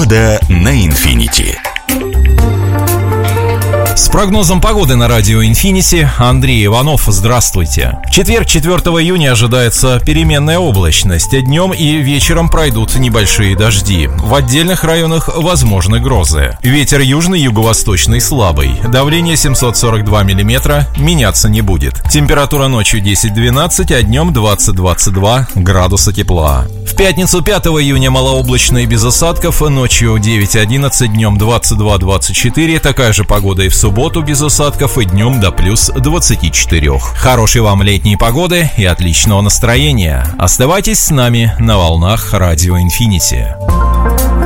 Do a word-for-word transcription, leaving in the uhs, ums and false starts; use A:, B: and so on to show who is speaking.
A: Погода на Инфинити.
B: С прогнозом погоды на радио Инфинити Андрей Иванов. Здравствуйте. В четверг, четвёртого июня, ожидается переменная облачность. Днем и вечером пройдут небольшие дожди. В отдельных районах возможны грозы. Ветер южный, юго-восточный слабый. Давление семьсот сорок два миллиметра, меняться не будет. Температура ночью десять-двенадцать, а днем двадцать-двадцать два градуса тепла. В пятницу, пятого июня, малооблачно и без осадков. Ночью девять-одиннадцать, днем двадцать два-двадцать четыре. Такая же погода и в субботу без осадков, и днем до плюс двадцати четырёх. Хорошей вам летней погоды и отличного настроения. Оставайтесь с нами на волнах радио Инфинити.